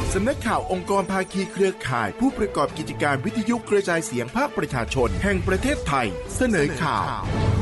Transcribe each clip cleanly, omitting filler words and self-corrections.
สำนักข่าวองค์กรภาคีเครือข่ายผู้ประกอบกิจการวิทยุกระจายเสียงภาคประชาชนแห่งประเทศไทยเสนอข่าว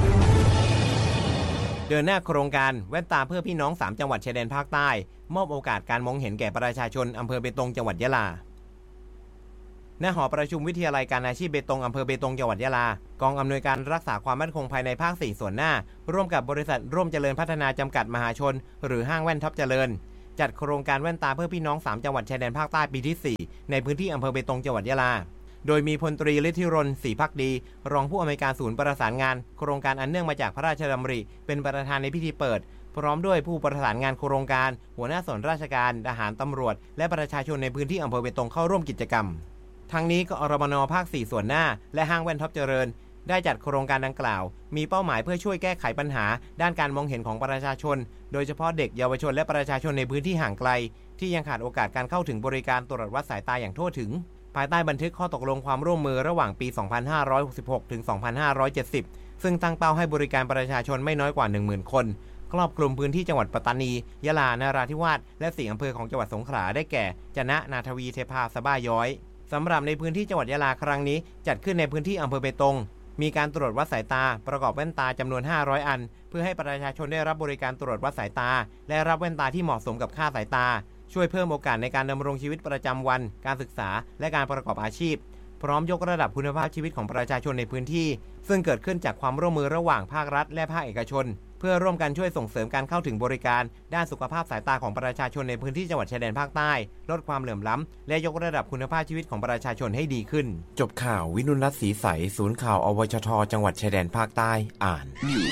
เดินหน้าโครงการแว่นตาเพื่อพี่น้อง3จังหวัดชายแดนภาคใต้มอบโอกาสการมองเห็นแก่ประชาชนอำเภอเบตงจังหวัดยะลาณหอประชุมวิทยาลัยการอาชีพเบตงอำเภอเบตงจังหวัดยะลากองอำนวยการรักษาความมั่นคงภายในภาค4ส่วนหน้าร่วมกับบริษัทร่วมเจริญพัฒนาจำกัดมหาชนหรือห้างแว่นท็อปเจริญจัดโครงการแว่นตาเพื่อพี่น้อง3จังหวัดชายแดนภาคใต้ปีที่4ในพื้นที่อำเภอเบตงจังหวัดยะลาโดยมีพลตรีฤทธิรนศรีภักดีรองผู้อำนวยการศูนย์ประสานงานโครงการอันเนื่องมาจากพระราชดำริเป็นประธานในพิธีเปิดพร้อมด้วยผู้ประสานงานโครงการหัวหน้าส่วนราชการทหารตำรวจและประชาชนในพื้นที่อำเภอเบตงเข้าร่วมกิจกรรมทั้งนี้กอรมน.ภาค4ส่วนหน้าและห้างแว่นท็อปเจริญได้จัดโครงการดังกล่าวมีเป้าหมายเพื่อช่วยแก้ไขปัญหาด้านการมองเห็นของประชาชนโดยเฉพาะเด็กเยาวชนและประชาชนในพื้นที่ห่างไกลที่ยังขาดโอกาสการเข้าถึงบริการตรวจวัดสายตาอย่างทั่วถึงภายใต้บันทึกข้อตกลงความร่วมมือระหว่างปี 2566 ถึง 2570 ซึ่งตั้งเป้าให้บริการประชาชนไม่น้อยกว่า 10,000 คนครอบคลุมพื้นที่จังหวัดปัตตานียะลานราธิวาสและ4อำเภอของจังหวัดสงขลาได้แก่จะนะนาทวีเทพาสะบ้าย้อยสำหรับในพื้นที่จังหวัดยะลาครั้งนี้จัดขึ้นในพื้นที่อำเภอเบตงมีการตรวจวัดสายตาประกอบแว่นตาจำนวน500อันเพื่อให้ประชาชนได้รับบริการตรวจวัดสายตาและรับแว่นตาที่เหมาะสมกับค่าสายตาช่วยเพิ่มโอกาสในการดำรงชีวิตประจำวันการศึกษาและการประกอบอาชีพพร้อมยกระดับคุณภาพชีวิตของประชาชนในพื้นที่ซึ่งเกิดขึ้นจากความร่วมมือระหว่างภาครัฐและภาคเอกชนเพื่อร่วมกันช่วยส่งเสริมการเข้าถึงบริการด้านสุขภาพสายตาของประชาชนในพื้นที่จังหวัดชายแดนภาคใต้ลดความเหลื่อมล้ำและยกระดับคุณภาพชีวิตของประชาชนให้ดีขึ้นจบข่าววินุรัตน์ศรีใสศูนย์ข่าวอวชทจังหวัดชายแดนภาคใต้อ่าน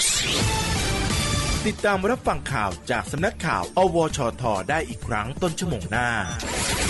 ติดตามรับฟังข่าวจากสำนักข่าวอวชทได้อีกครั้งต้นชั่วโมงหน้า